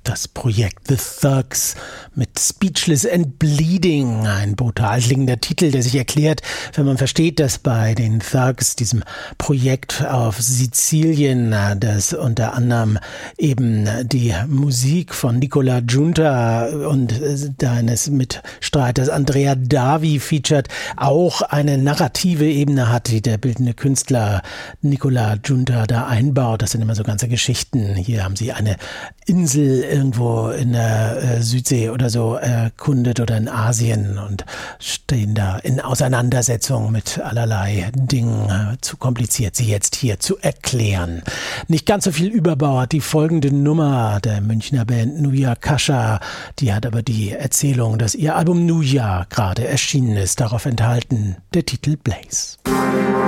Das Projekt The Thugs mit Speechless and Bleeding, ein brutal klingender Titel, der sich erklärt, wenn man versteht, dass bei den Thugs, diesem Projekt auf Sizilien, das unter anderem eben die Musik von Nicola Giunta und deines Mitstreiters Andrea Davi featured, auch eine narrative Ebene hat, die der bildende Künstler Nicola Giunta da einbaut. Das sind immer so ganze Geschichten. Hier haben sie eine Insel irgendwo in der Südsee oder so erkundet oder in Asien und stehen da in Auseinandersetzung mit allerlei Dingen. Zu kompliziert, sie jetzt hier zu erklären. Nicht ganz so viel Überbau hat die folgende Nummer der Münchner Band Nuja Kascha. Die hat aber die Erzählung, dass ihr Album Nuja gerade erschienen ist, darauf enthalten. Der Titel Blaze.